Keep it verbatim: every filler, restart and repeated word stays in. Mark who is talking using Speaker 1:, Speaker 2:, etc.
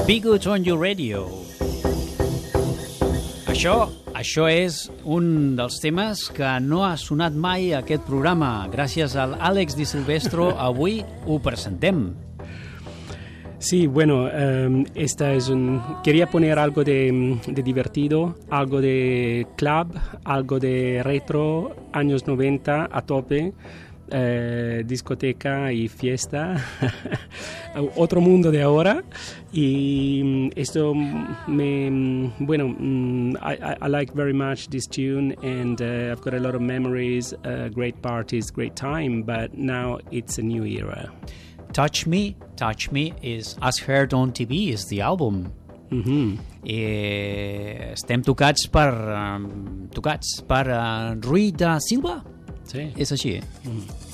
Speaker 1: Be Good on Your Radio. Això, això és un dels temes que no ha sonat mai a aquest programa. Gràcies al Àlex Di Silvestro, avui ho presentem.
Speaker 2: Sí, bueno, um, esta es un... quería poner algo de, de divertido, algo de club, algo de retro, años noventa a tope, eh, discoteca y fiesta, otro mundo de ahora. Y esto me... bueno, I, I like very much this tune, and uh, I've got a lot of memories, uh, great parties, great time, but now it's a new era.
Speaker 1: Touch Me, Touch Me is As Heard on T V, is the album.
Speaker 2: Mm-hmm.
Speaker 1: Eh, estem tocats per um, tocats per uh, Rui da Silva.
Speaker 2: Sí.
Speaker 1: És així.
Speaker 2: Mm.